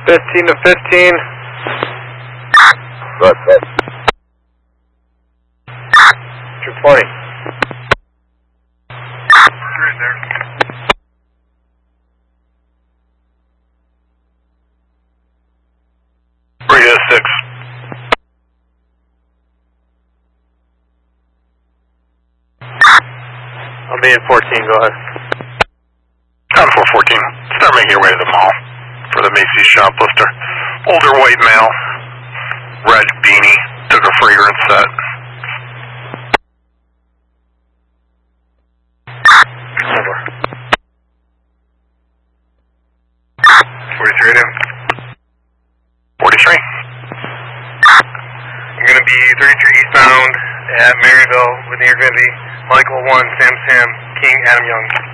15 to 15. Good. 220. Cruise there. Rita 6. I'll be in 14, go ahead. On 414. Start making your way to the mall for the Macy's shoplifter. Older white male. Red beanie. Took a fragrance set. Over. 43 to 43. I'm going to be 33 eastbound at Maryville with you're going to be Michael 1, Sam, King, Adam Young.